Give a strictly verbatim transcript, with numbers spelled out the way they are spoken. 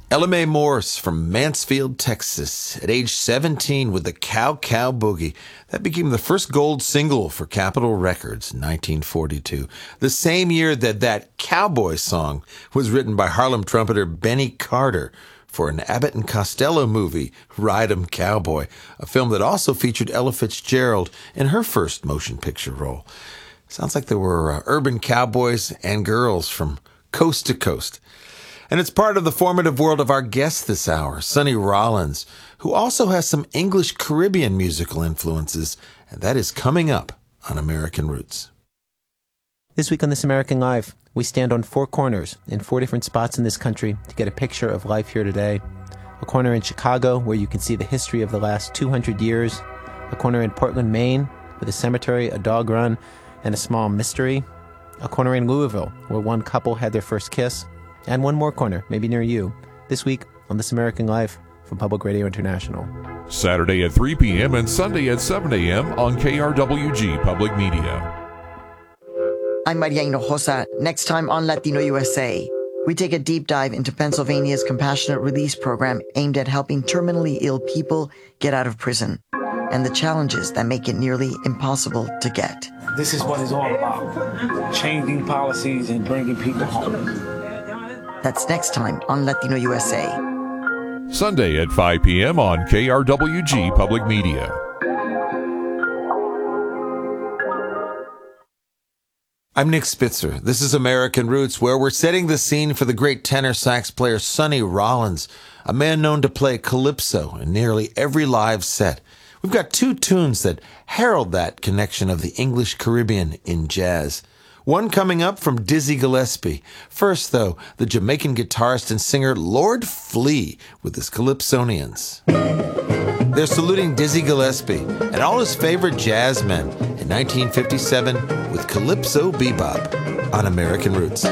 Ella Mae Morse from Mansfield, Texas, at age seventeen with the Cow Cow Boogie. That became the first gold single for Capitol Records in nineteen forty-two, the same year that that cowboy song was written by Harlem trumpeter Benny Carter for an Abbott and Costello movie, Ride 'em Cowboy, a film that also featured Ella Fitzgerald in her first motion picture role. Sounds like there were uh, urban cowboys and girls from coast to coast. And it's part of the formative world of our guest this hour, Sonny Rollins, who also has some English Caribbean musical influences, and that is coming up on American Roots. This week on This American Life, we stand on four corners in four different spots in this country to get a picture of life here today. A corner in Chicago, where you can see the history of the last two hundred years. A corner in Portland, Maine, with a cemetery, a dog run, and a small mystery. A corner in Louisville, where one couple had their first kiss. And one more corner, maybe near you, this week on This American Life from Public Radio International. Saturday at three p.m. and Sunday at seven a.m. on K R W G Public Media. I'm Maria Hinojosa. Next time on Latino U S A, we take a deep dive into Pennsylvania's compassionate release program aimed at helping terminally ill people get out of prison and the challenges that make it nearly impossible to get. This is what it's all about, changing policies and bringing people home. That's next time on Latino U S A. Sunday at five p.m. on K R W G Public Media. I'm Nick Spitzer. This is American Roots, where we're setting the scene for the great tenor sax player Sonny Rollins, a man known to play calypso in nearly every live set. We've got two tunes that herald that connection of the English Caribbean in jazz. One coming up from Dizzy Gillespie. First, though, the Jamaican guitarist and singer Lord Flea with his Calypsonians. They're saluting Dizzy Gillespie and all his favorite jazz men in nineteen fifty-seven with Calypso Bebop on American Roots.